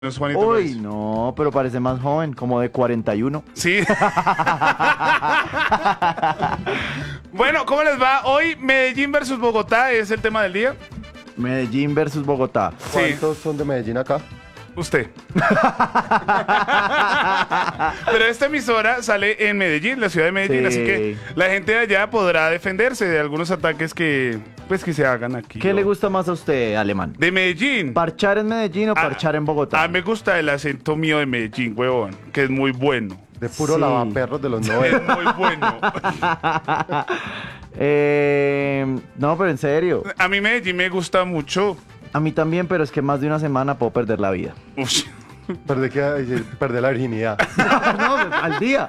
Juanito Uy, Pérez. no, pero parece más joven, como de 41. Sí. Bueno, ¿cómo les va? Hoy Medellín versus Bogotá es el tema del día. Medellín versus Bogotá. Sí, ¿Cuántos son de Medellín acá? usted. Pero esta emisora sale en Medellín, la ciudad de Medellín, Sí. así que la gente de allá podrá defenderse de algunos ataques que se hagan aquí. ¿Qué le gusta más a usted, alemán? De Medellín. ¿Parchar en Medellín o parchar en Bogotá? Me gusta el acento mío de Medellín, huevón, que es muy bueno. De puro Sí. lavaperros de los Es 90. muy bueno. No, pero en serio. A mí Medellín me gusta mucho. A mí también, pero es que más de una semana puedo perder la vida. Ush. Perder la virginidad. No, al día.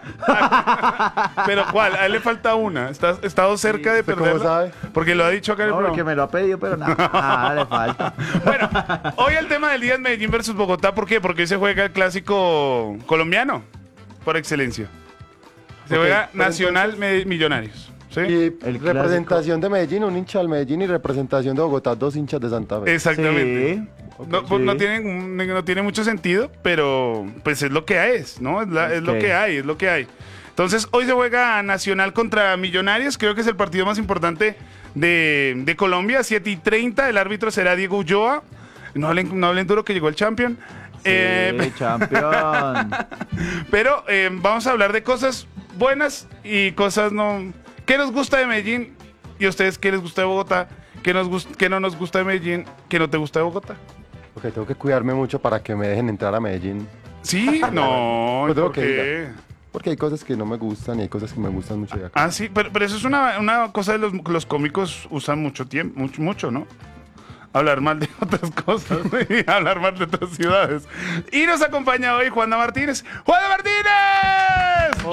Pero ¿cuál? A él le falta una. ¿Está estado cerca de ¿Usted cómo perderla? sabe? Porque lo ha dicho acá en el No, programa. porque me lo ha pedido, pero nada, le falta. Bueno, hoy el tema del día es Medellín versus Bogotá. ¿Por qué? Porque hoy se juega el clásico colombiano, por excelencia. Se Ok, juega pero Nacional Millonarios. ¿Sí? Y El representación de Medellín, un hincha del Medellín, y representación de Bogotá, dos hinchas de Santa Fe. Exactamente. Sí. No, pues Sí. no tiene mucho sentido, pero pues es lo que es, ¿no? Es lo Ok. que hay, es lo que hay. Entonces, hoy se juega Nacional contra Millonarios. Creo que es el partido más importante de Colombia. 7:30. El árbitro será Diego Ulloa. No hablen duro que llegó el champion. Sí, campeón. Pero vamos a hablar de cosas buenas y cosas no. ¿Qué nos gusta de Medellín? ¿Y a ustedes qué les gusta de Bogotá? ¿Qué no nos gusta de Medellín? ¿Qué no te gusta de Bogotá? Porque tengo que cuidarme mucho para que me dejen entrar a Medellín. Sí, no. Pues tengo ¿por que qué? Porque hay cosas que no me gustan y hay cosas que me gustan mucho de acá. Ah, sí, pero eso es una cosa de los cómicos usan mucho tiempo, mucho, ¿no? Hablar mal de otras cosas y hablar mal de otras ciudades. Y nos acompaña hoy Juana Martínez. ¡Juana Martínez!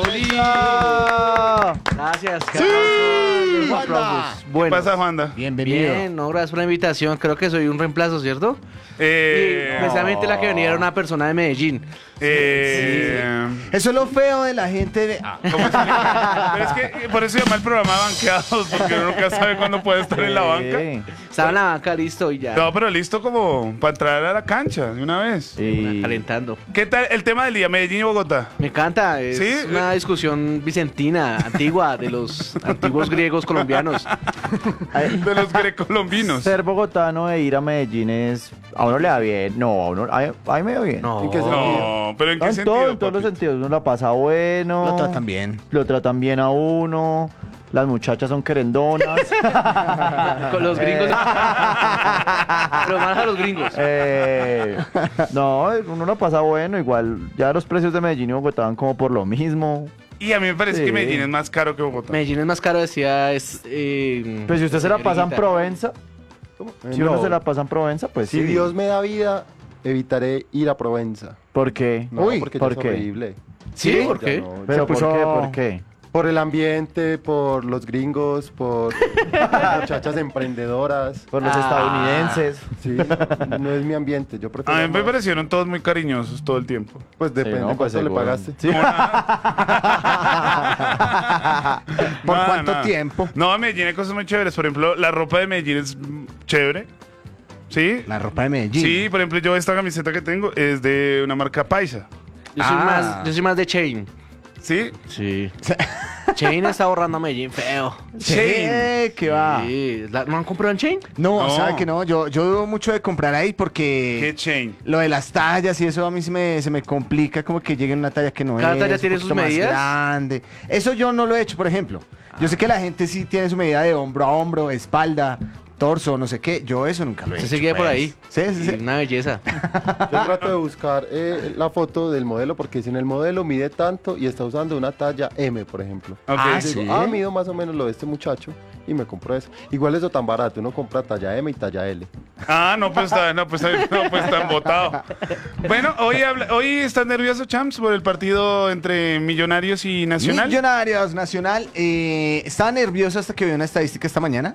¡Hola! Gracias. Los aplausos. ¿Qué Bueno, pasa, Juanda? bienvenido. Bien, no, gracias por la invitación. Creo que soy un reemplazo, ¿cierto? Eh, Y precisamente la que venía era una persona de Medellín. Eso es lo feo de la gente de... ¿Cómo se llama? Pero es que por eso se llama el programa Banqueados, porque uno nunca sabe cuándo puede estar en la banca. Sí. Estaba en la banca, listo, y ya. No, pero listo como para entrar a la cancha de una vez. Sí. Calentando. ¿Qué tal el tema del día, Medellín y Bogotá? Me encanta, es Sí. una discusión vicentina, antigua, de los antiguos griegos colombianos. De los grecolombinos. Ser bogotano e ir a Medellín es... A uno le da bien. No, a uno... A mí me va bien. No, ¿En qué sentido? No, pero ¿en qué En sentido? todo, en todos los papi? sentidos. Uno la pasa bueno. Lo tratan bien. Lo tratan bien a uno. Las muchachas son querendonas. con los gringos. Pero más a los gringos. No, uno la pasa bueno. Igual ya los precios de Medellín y Bogotá van como por lo mismo. Y a mí me parece Sí. que Medellín es más caro que Bogotá. Medellín es más caro, decía. Pues si usted se la pasa en señorita. Provenza, si uno No. se la pasa en Provenza, pues Si sí. Dios me da vida, evitaré ir a Provenza. ¿Por qué? No, Uy, porque ¿por ya es qué? horrible. ¿Sí? ¿Por Ya qué? no. ¿Pero Se puso- por qué? ¿Por qué? Por el ambiente, por los gringos, por muchachas emprendedoras. Por los estadounidenses. Sí, no es mi ambiente. Yo prefiero A mí me más- parecieron todos muy cariñosos todo el tiempo. Pues depende Sí, no, de pues cuánto le seguro. pagaste. Sí. ¿Por Nada, cuánto nada. tiempo? No, en Medellín hay cosas muy chéveres. Por ejemplo, la ropa de Medellín es chévere. ¿Sí? La ropa de Medellín. Sí, por ejemplo, yo esta camiseta que tengo es de una marca paisa. Yo soy más de Chain. ¿Sí? Sí. Chain está ahorrando a Medellín feo. Sí, Chain. ¿qué va? Sí. ¿No han comprado en Chain? No, No. ¿sabe que no? Yo dudo mucho de comprar ahí ¿Qué porque chain? lo de las tallas y eso a mí se me complica como que llegue en una talla que no ¿Cada es. talla un tiene poquito sus más medidas? grande. Eso yo no lo he hecho, por ejemplo. Yo sé que la gente sí tiene su medida de hombro a hombro, espalda, torso, no sé qué. Yo eso nunca lo he Se hecho. seguía por pues. ahí. Sí, sí, sí. Una belleza. Yo trato de buscar la foto del modelo porque si en el modelo mide tanto y está usando una talla M, por ejemplo. Ok. Ah, Digo, ¿sí? mido más o menos lo de este muchacho y me compro eso. Igual eso tan barato, uno compra talla M y talla L. Ah, no, pues está embotado. Bueno, hoy estás nervioso, Champs, por el partido entre Millonarios y Nacional. Millonarios Nacional. Estaba nervioso hasta que vi una estadística esta mañana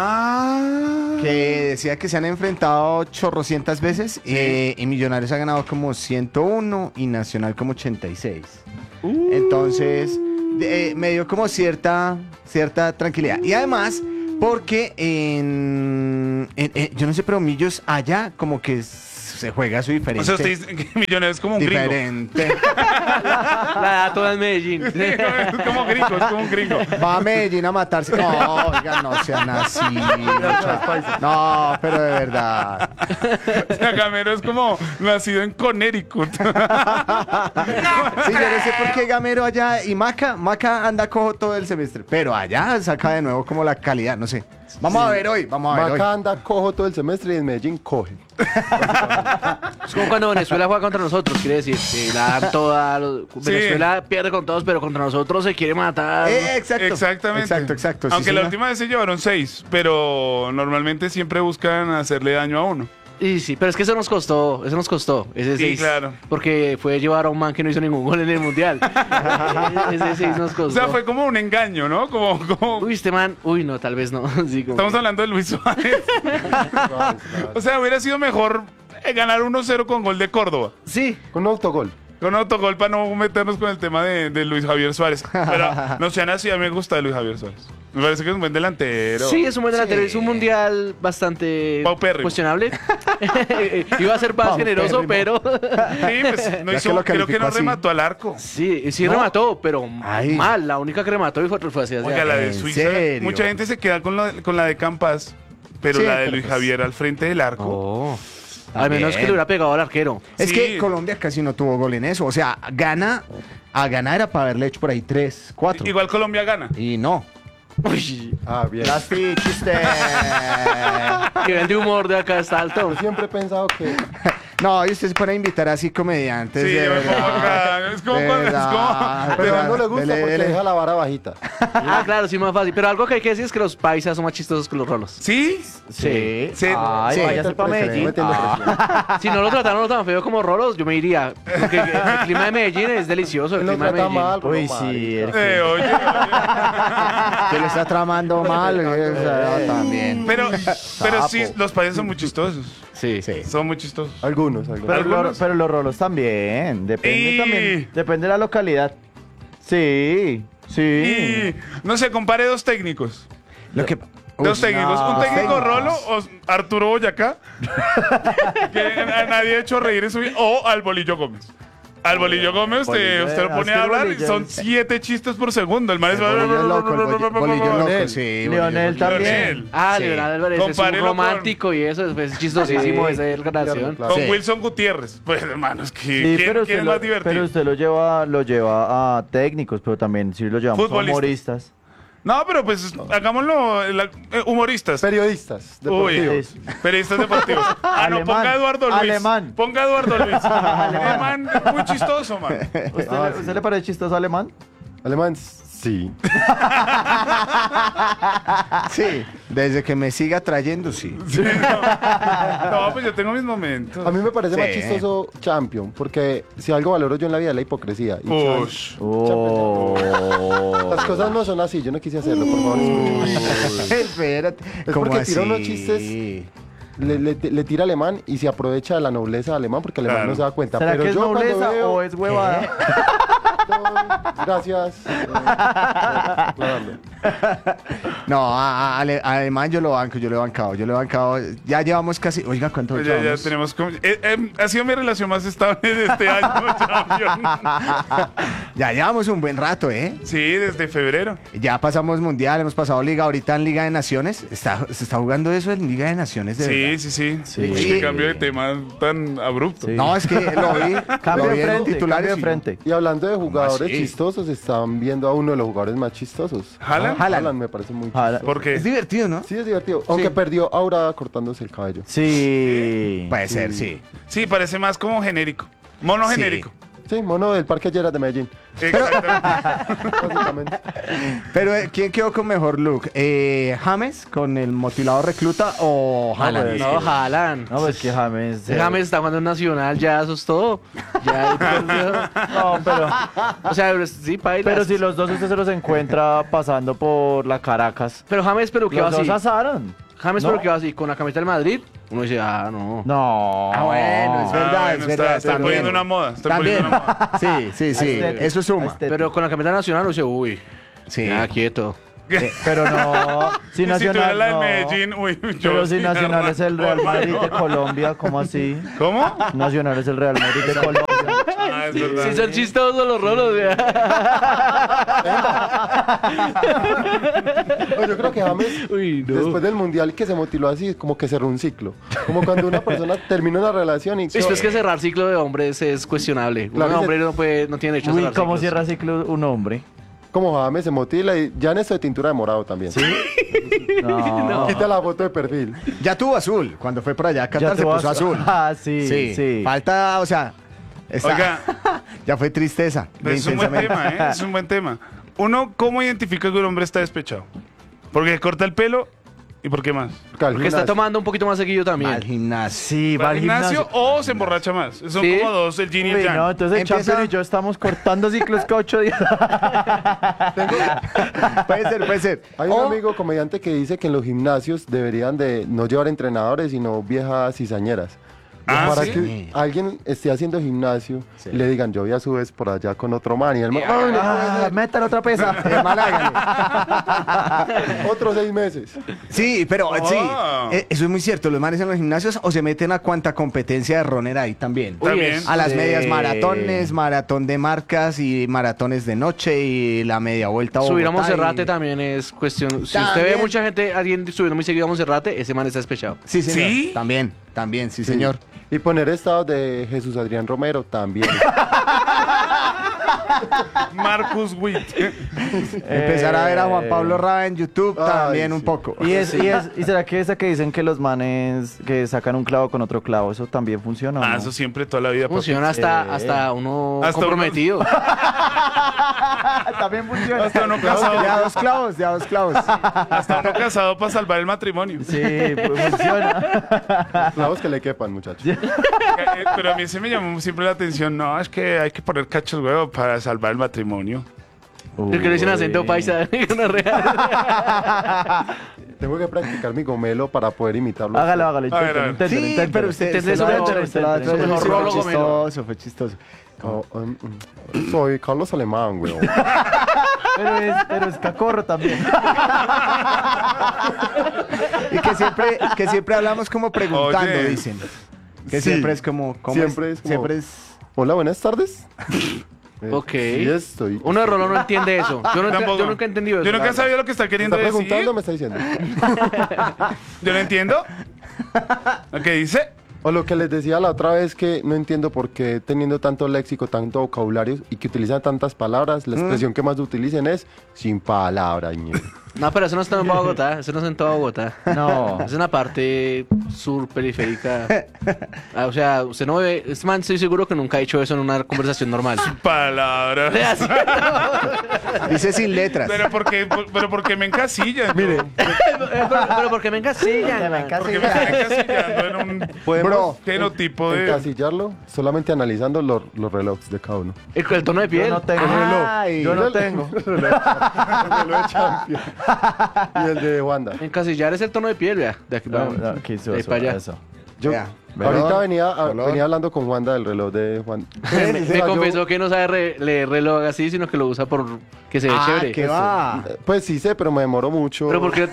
que decía que se han enfrentado chorrocientas veces y Millonarios ha ganado como 101 y Nacional como 86. Entonces me dio como cierta tranquilidad. Y además porque yo no sé, pero Millos allá como que se juega su diferente. O sea, usted dice que Millonarios es como un gringo. diferente. La da toda en Medellín. Sí, es como gringo, es como un gringo. Va a Medellín a matarse. No, oiga, no sean así. No, pero de verdad. O sea, Gamero es como nacido en Connecticut. Sí, yo no sé por qué Gamero allá y Maca anda cojo todo el semestre. Pero allá saca de nuevo como la calidad, no sé. Vamos a ver hoy, vamos a ver hoy. Maca anda cojo todo el semestre y en Medellín coge. Es como cuando Venezuela juega contra nosotros, quiere decir. Que la dan toda. Venezuela pierde con todos, pero contra nosotros se quiere matar. Exacto. Exactamente. Exacto. Sí, Aunque la señor. última vez se llevaron 6, pero normalmente siempre buscan hacerle daño a uno. Y sí, pero es que eso nos costó, ese Sí, 6. claro. Porque fue llevar a un man que no hizo ningún gol en el Mundial. Ese 6 nos costó. O sea, fue como un engaño, ¿no? Como... Uy, este man, no, tal vez no. Sí, como Estamos hablando de Luis Suárez. O sea, hubiera sido mejor ganar 1-0 con gol de Córdoba. Sí. Con un autogol. Con autogol para no meternos con el tema de Luis Javier Suárez. Pero no sean así, a mí me gusta Luis Javier Suárez. Me parece que es un buen delantero. Sí, es un buen delantero. Sí. Es un mundial bastante Paupérrimo. cuestionable. Iba a ser más generoso, pero Sí, pues no Ya hizo, que lo creo que calificó no así. remató al arco. sí remató, pero Ay. mal. La única que remató y fue así. Oiga, la de ¿En Suiza. serio? Mucha gente se queda con la de Campas, pero Sí, la de pero Luis pues- Javier al frente del arco. Oh. Al menos También. que le hubiera pegado al arquero. Es Sí. que Colombia casi no tuvo gol en eso. O sea, a ganar era para haberle hecho por ahí 3, 4. Igual Colombia gana. Y no. Uy, Ah, bien. Las fichiste. nivel de humor de acá está alto. Yo siempre he pensado que No, y usted se pone a invitar así comediantes. Sí, de yo me pongo verdad. acá. Es como De cuando. Es verdad. como. pero a él no le gusta Dele, porque dele. deja la vara bajita. Ah, claro, sí, más fácil. Pero algo que hay que decir es que los paisas son más chistosos que los rolos. ¿Sí? Sí. Sí. Ay, Sí. váyase para Medellín. Ah. Si no lo trataron tan feo como rolos, yo me iría. Porque el clima de Medellín es delicioso. El Él lo clima de trata Medellín. mal. bro, Uy, mal. sí. Oye. Que le está tramando mal. o sea, también. Pero sí, los países son muy chistosos. Sí. Sí. Son muy chistosos. Algunos. Pero, Algunos. pero los rolos también. Depende Y- también. Depende de la localidad. Sí. Sí. Y no sé, compare dos técnicos. Lo que. Dos técnicos. no. Un técnico Técnicos. rolo o Arturo Boyacá, que a nadie ha hecho reír en su vida, o al Bolillo Gómez. Al Bolillo Gómez usted lo pone a hablar y son 7 chistes por segundo. El man es... Bolillo es loco, el bolillo es loco, Leonel. sí. Leonel Bolillo- también. Leonel. Ah, Sí. Leonardo Álvarez es un Compárelo con- romántico y eso es chistosísimo Sí. esa relación. Claro. Con Sí. Wilson Gutiérrez. Pues hermano, es que Sí, ¿quién, pero quién usted, es lo, más divertido? pero usted lo lleva a técnicos, pero también sí lo llevamos a Futbolistas. humoristas. No, pero pues hagámoslo humoristas. Periodistas Uy, deportivos. periodistas deportivos. Ah, no, Alemán. ponga a Eduardo Luis. Alemán. Ponga a Eduardo Luis. Alemán, muy chistoso, man. ¿Usted le parece chistoso alemán? Alemán, sí. Sí, desde que me siga trayendo, sí. Sí, no, pues yo tengo mis momentos. A mí me parece más Sí. chistoso Champion, porque si algo valoro yo en la vida es la hipocresía. Y Ush. Las cosas no son así, yo no quise hacerlo, por favor. escuchen. Espérate. Es ¿Cómo porque tiró así? unos chistes. Le tira alemán y se aprovecha de la nobleza de alemán porque alemán Claro. no se da cuenta. ¿Será Pero que es yo nobleza cuando veo, o es huevada? Gracias. Aclararlo. No, además yo lo banco, yo lo he bancado. Ya llevamos casi. Oiga, ¿cuánto Pues ya llevamos? tenemos ha sido mi relación más estable de este año, Champion. Ya llevamos un buen rato, ¿eh? Sí, desde febrero. Ya pasamos mundial, hemos pasado liga, ahorita en Liga de Naciones. Se está jugando eso en Liga de Naciones, de verdad. Sí. Sí. Qué cambio de tema tan abrupto. Sí. No, es que lo vi. Cambio lo vi de en frente, titulares cambio de y- frente. Y hablando de jugadores así? chistosos, están viendo a uno de los jugadores más chistosos. ¿Haaland? Haaland me parece muy Haaland. chistoso. ¿Por qué? Es divertido, ¿no? Sí, es divertido. Aunque perdió ahora cortándose el cabello. Sí. Puede ser, sí. Sí, parece más como genérico. Mono Sí. genérico. Sí, mono del Parque Lleras de Medellín, Exactamente. básicamente. Pero ¿quién quedó con mejor look? ¿James con el motilado recluta o Haaland? pues, No, Haaland. No, pues que James. James está jugando en Nacional, ya eso es todo. Ya, No, pero. o sea, sí, paila. Pero si los dos usted se los encuentra pasando por la Caracas. Pero James, pero que va Los así. dos asaron. James, No. pero que va así, con la camiseta del Madrid. Uno dice, no. No. Ah, bueno, es verdad, bueno, es verdad. Está también. poniendo una moda. Está También. poniendo una moda. Sí, sí, sí. Estético. Eso suma. Estético. Pero con la camiseta nacional uno dice, uy, Sí. ya quieto. Pero no, si Y si tuviera Nacional la del no. Medellín, uy, yo Pero si sí, Nacional hermano. es el Real Madrid de Colombia, ¿cómo así? ¿Cómo? Nacional es el Real Madrid de Colombia. Ah, es verdad. Sí, son chistosos los rolos, vea. No, yo creo que James, Uy, no. después del mundial que se motiló así, como que cerró un ciclo. Como cuando una persona termina una relación y... Sí, es que cerrar ciclo de hombres es cuestionable. Claro, Un hombre no tiene derecho a Uy, cerrar ¿cómo ciclos. cierra ciclo un hombre? Como James se motila y ya en esto de tintura de morado también. ¿Sí? No. Quita la foto de perfil. Ya tuvo azul. Cuando fue por allá a Ya Qatar se tuvo puso azul. Ah, sí, sí. Falta, o sea. Oiga. Ya fue tristeza. de Es un buen intensamente. tema, ¿eh? Es un buen tema. Uno, ¿cómo identifica que un hombre está despechado? Porque corta el pelo y ¿por qué más? Porque está tomando un poquito más seguido Al también. gimnasio. Sí, ¿Va al gimnasio o se emborracha más? Son Sí. como dos, el yin y el Uy, yang. no, entonces el Empieza- Champion y yo estamos cortando ciclos cada 8 días. Puede ser. Hay un amigo comediante que dice que en los gimnasios deberían de no llevar entrenadores, sino viejas cizañeras. Ah, para ¿sí? que alguien esté haciendo gimnasio y le digan, yo voy a su vez por allá con otro man. Y el man, "Ay, no puede Ah, métale otra pesa. Hermano, hágale. ser". Otros 6 meses. Sí, pero sí, Ah. eso es muy cierto. Los manes en los gimnasios o se meten a cuanta competencia de runner ahí también. Uy, También. es- A las Sí. medias maratones, maratón de marcas y maratones de noche y la media vuelta a Subir a Bogotá Monserrate y- también es cuestión. Si usted También. ve mucha gente, alguien subiendo muy seguido a Monserrate, ese man está despechado. Sí, señor. ¿Sí? También, sí, Sí. señor. Y poner estados de Jesús Adrián Romero también. Marcus Witt. Empezar a ver a Juan Pablo Rada en YouTube Ay, también un sí. poco. ¿Y será que esa que dicen que los manes que sacan un clavo con otro clavo, eso también funciona? o Ah, no? eso siempre, toda la vida. papi. Funciona hasta uno Hasta uno- comprometido. también funciona. Hasta uno casado. Ya dos clavos, ya dos clavos. Hasta uno casado para salvar el matrimonio. Sí, pues funciona. Clavos que le quepan, muchachos. Pero a mí se me llamó siempre la atención. No, es que hay que poner cachos huevos para salvar el matrimonio. El que le dicen acento Uy. paisa. Una real. Tengo que practicar mi gomelo para poder imitarlo. Hágalo, A ver, inténtalo. Sí, pero usted Usted lo es ha un hecho, horror, usted lo ha usted hecho. es un Fue horror, chistoso, fue chistoso. Oh, soy Carlos Alemán, güey. Pero es cacorro también. Y que siempre hablamos como preguntando, Oye. dicen. Que Sí. siempre es como... Siempre es como- Siempre es... Hola, buenas tardes. Ok. Sí, estoy. Uno de Rolo no entiende eso. Tampoco. Yo nunca he entendido eso. Yo nunca la he verdad. sabido lo que está ¿Me queriendo está decir. preguntando o me está diciendo? Yo no entiendo. ¿Lo que dice? O lo que les decía la otra vez que no entiendo por qué teniendo tanto léxico, tanto vocabulario y que utilizan tantas palabras, la expresión que más utilicen es sin palabras, ñe. No, pero eso no está en Bogotá. Eso no está en toda Bogotá. No. Es una parte sur periférica. Ah, o sea, usted no ve. Este man, estoy seguro que nunca ha hecho eso en una conversación normal. Palabras. Así- Dice sin letras. Pero porque me encasillan. Mire, pero ¿por qué me encasillan? Porque me están encasillando en un podemos Bro, genotipo de. encasillarlo solamente analizando los relojes de cada uno. El tono de Yo piel. no tengo. Ay. Yo no tengo. El reloj de Champions y el de Wanda. Encasillar es el tono de piel, vea. De aquí para, No, ¿qué hizo de ahí eso? para allá. Eso. Yo Vea, ahorita color, venía color. hablando con Wanda del reloj de Juan. Me confesó que no sabe leer reloj así, sino que lo usa por que se ve Ah, chévere. ¿qué va? Pues sí sé, pero me demoro mucho. Pero porque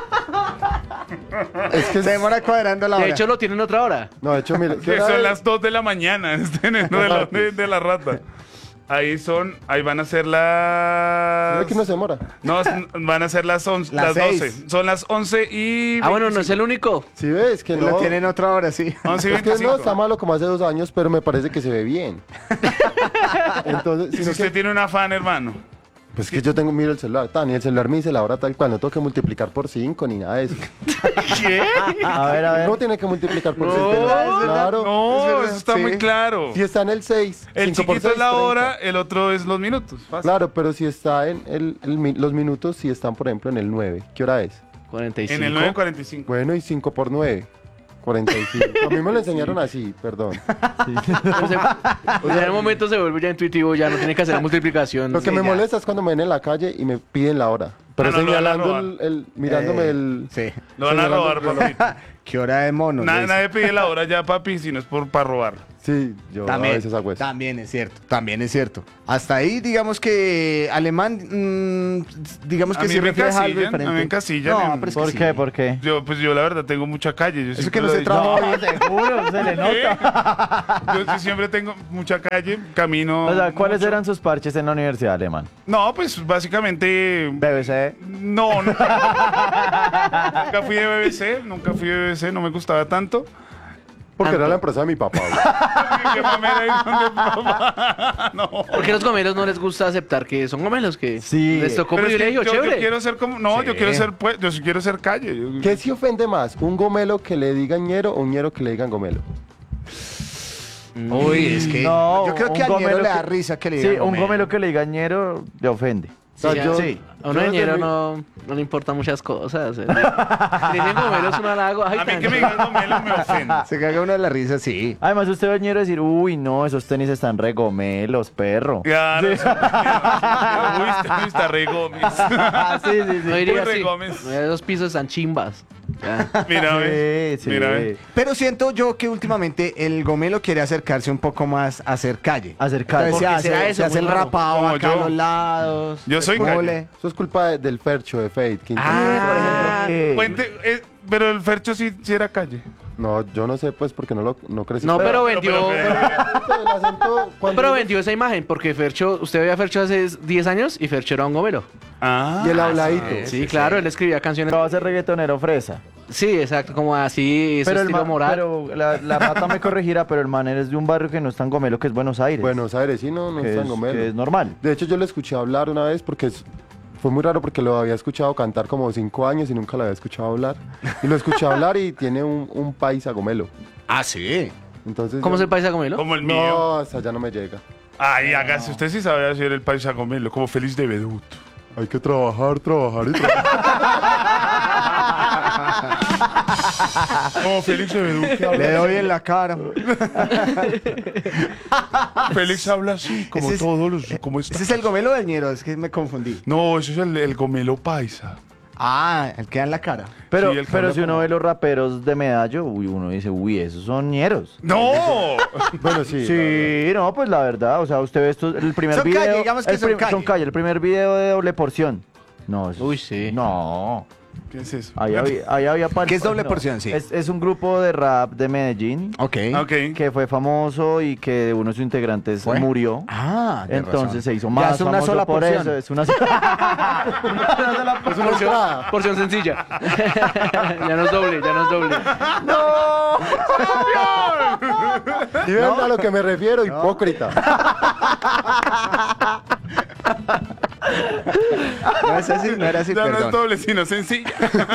Es que Se demora cuadrando la hora. de hecho lo tienen otra hora. No, de hecho, mire. ¿qué Que hora son es? las 2 de la mañana. En el reloj de la rata. Ahí van a ser las. Mira que no se demora. No, van a ser las 11, Las las 12. 6. Son las 11 y. Ah, bueno, no es el único. Si ves que Lo no. tienen otra hora, sí. 11 y Es que 25. no está malo como hace 2 años, pero me parece que se ve bien. Entonces, Y si sino usted que, tiene un afán, hermano. pues que yo miro el celular, tan, y el celular me dice la hora tal cual, no tengo que multiplicar por 5 ni nada de eso. ¿Qué? A ver. No tiene que multiplicar por No, 6. Claro. No, eso está Sí. muy claro. Si está en el 6, El 5 por chiquito 6, es la 30. hora, el otro es los minutos. Fácil. Claro, pero si está en los minutos, si están, por ejemplo, en el 9. ¿Qué hora es? 45. En el 9:45. Bueno, y 5 por 9. 45. A mí me lo enseñaron así, perdón. O sea, en el momento se vuelve ya intuitivo, ya no tiene que hacer la multiplicación. Lo que Sí, me ya. molesta es cuando me ven en la calle y me piden la hora. Pero Ah, no, lo van a señalando robar. mirándome el... Sí. Lo van a señalando robar, el reloj. papito. ¿Qué hora de mono? Nadie pide la hora ya, papi, si no es para robar. Sí, yo a veces hago eso. También es cierto. Hasta ahí, digamos que alemán, digamos A que mí sí me refleja algo encasillan, diferente. a mí me encasillan No, en- pero es que ¿Por sí. qué? ¿Por qué? Yo la verdad tengo mucha calle. Yo Eso siempre que no lo se he dicho. trabaja No, seguro, se le nota. Yo sí siempre tengo mucha calle, camino. O sea, ¿cuáles mucho. eran sus parches en la universidad alemán? No, pues básicamente. BBC. No, nunca fui de BBC, no me gustaba tanto. Porque era la empresa de mi papá. güey. Qué mamera ir donde mi papá. No. ¿Por qué a los gomelos no les gusta aceptar que son gomelos? Que Sí. les tocó Pero es que privilegio, yo chévere. quiero ser como. No, Sí. yo quiero ser pues, yo sí quiero ser calle. ¿Qué se ofende más? ¿Un gomelo que le digan ñero o un ñero que le digan gomelo? Uy, es que No, yo creo un que al ñero gomelo le da que- risa que le Sí, digan un gomelo que le diga ñero le ofende. O sea, Sí, yo- sí. A uno yo de desde ñero mi- no le importan muchas cosas. Si le dicen gomelo es un halago. Ay, A mí tan- que me digan gomelo me ofende. Se caga uno de la risa, sí. Además, usted ve ñero decir, uy, no, esos tenis están re gomelos, perro. Claro, uy, está re Gómez. sí, sí, No diría Uy, re así. Gómez. Esos pisos están chimbas. Ya. Mira, ve. Sí, sí. Mira, ve. Pero siento yo que últimamente el gomelo quiere acercarse un poco más a hacer calle. Hacer calle. Entonces Porque se será hace, eso, se hace muy el raro. rapado Como acá a yo. los lados. Yo soy calle. Mole. Eso es culpa del Fercho, de Fate. Ah, Cuente, pero el Fercho sí era calle. No, yo no sé, pues, porque no crecí. No, pero vendió. El acento, cuando Pero uno- vendió esa imagen porque Fercho, usted veía a Fercho hace 10 años y Fercho era un gomelo. Ah. Y el habladito. Sí, claro, él escribía canciones. Pero va a ser reggaetonero fresa. Sí, exacto, como así, ese Pero, estilo moral. pero la rata me corregirá, pero el man es de un barrio que no es tan gomelo, que es Buenos Aires. Buenos Aires, sí, no que es tan es, gomelo. que es normal. De hecho, yo lo escuché hablar una vez porque fue muy raro porque lo había escuchado cantar como 5 años y nunca lo había escuchado hablar. Y lo escuché hablar y tiene un paisa gomelo. Ah, sí. Entonces, ¿Cómo es yo- el paisa gomelo? Como el mío. No, hasta allá no me llega. Ay, hágase. Usted sí sabe hacer el paisa gomelo, como Félix de Bedut. Hay que trabajar y trabajar. Como Félix de Bedut. que habla Le doy en la cara. Félix habla así, como Ese es- todos los. ¿Cómo está? Ese es el gomelo del ñero, es que me confundí. No, ese es el gomelo paisa. Ah, el que da en la cara. Pero, Sí, el que pero habla si uno como- ve los raperos de Medallo, uy, uno dice, uy, esos son ñeros. ¡No! Bueno, sí. Sí, no, pues la verdad, o sea, usted ve esto, el primer Son video. calle, digamos que el son calle. Son calle, el primer video de doble porción. No, eso- Uy, sí. No. ¿Qué es eso? Ahí había ¿Qué es doble porción? Sí. Es un grupo de rap de Medellín Ok. Ok. que fue famoso y que uno de sus integrantes ¿Fue? murió. Ah, de Entonces razón. se hizo Ya más es una famoso sola por porción. eso. Es una sola Es una entrada. Porción sencilla. Ya no es doble, ya no es doble. ¿Sí ven a lo que me refiero? Hipócrita. No es así, no era así, Ya no es perdón. doble, sino sencilla.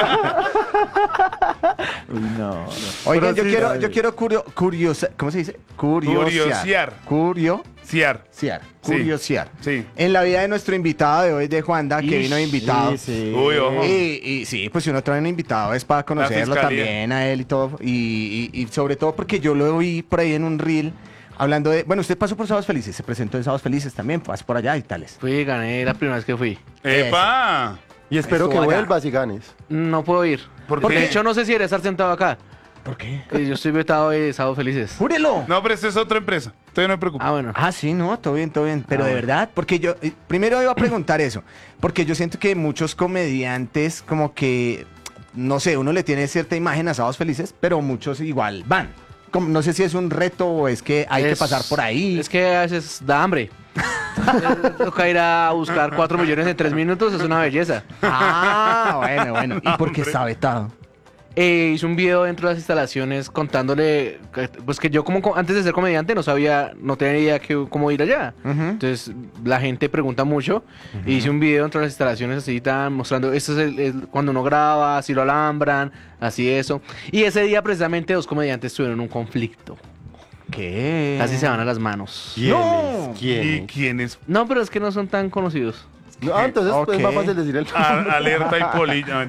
Uy, no. Oigan, Pero sí, yo quiero curiosa, ¿cómo se dice? Curiosear. Curiosear. Ciar. Curiosear. Sí. En la vida de nuestro invitado de hoy, de Juanda, que vino de invitado. Sí, sí. Uy, ojo. Y sí, pues si uno trae un invitado es para conocerlo fiscalía. también a él y todo. Y sobre todo porque yo lo vi por ahí en un reel hablando de. Bueno, usted pasó por Sábados Felices, se presentó en Sábados Felices también, pasó por allá y tales. Fui, gané la primera vez que fui. ¡Epa! Y espero que Eso, allá. vuelvas y ganes. No puedo ir. ¿Por Porque qué? de hecho no sé si iré a estar sentado acá. ¿Por qué? Yo estoy vetado de Sábados Felices. ¡Júrelo! No, pero esta es otra empresa. Todavía no me preocupo. Ah, bueno. Ah, sí, no, todo bien, todo bien. Pero de bueno. verdad, porque yo primero iba a preguntar eso, porque yo siento que muchos comediantes como que, no sé, uno le tiene cierta imagen a Sábados Felices, pero muchos igual van. No sé si es un reto o es que hay que Es- pasar por ahí. Es que a veces da hambre. Toca ir a buscar 4 millones en 3 minutos, es una belleza. Ah, bueno. ¿Y por qué está vetado? Hice un video dentro de las instalaciones contándole, pues que yo como antes de ser comediante no tenía idea cómo ir allá. Ujú. Entonces la gente pregunta mucho. Y hice un video dentro de las instalaciones así tan mostrando, esto es cuando uno graba, así lo alambran, así eso. Y ese día precisamente 2 comediantes tuvieron un conflicto. ¿Qué? Casi se van a las manos. No. ¿Y quién es? No, pero es que no son tan conocidos. No, entonces Ok. es más fácil decir el Alerta y polilla.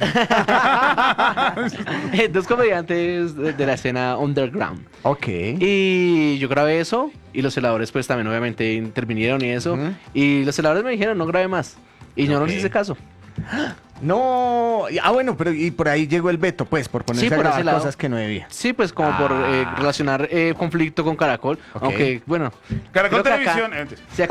2 comediantes de la escena underground. Ok. Y yo grabé eso y los celadores pues también obviamente intervinieron y eso. Ujú. Y los celadores me dijeron no grabe más. Y yo no les hice caso. No, bueno, pero y por ahí llegó el veto, pues, por ponerse Sí, a por grabar ese lado. cosas que no debía. Sí, pues como por relacionar conflicto con Caracol. Ok. Aunque, bueno. Caracol creo que acá Televisión. se